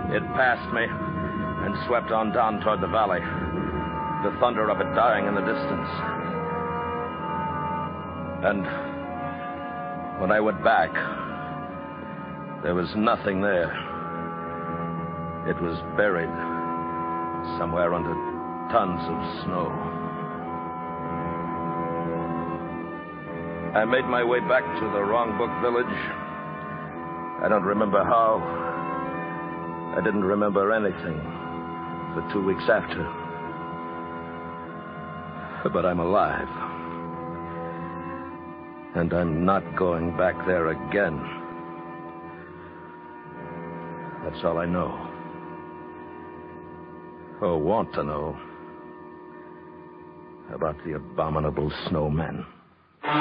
It passed me and swept on down toward the valley, the thunder of it dying in the distance. And when I went back, there was nothing there. It was buried somewhere under tons of snow. I made my way back to the Rongbuk village. I don't remember how. I didn't remember anything for 2 weeks after. But I'm alive. And I'm not going back there again. That's all I know. Or want to know about the abominable snowmen.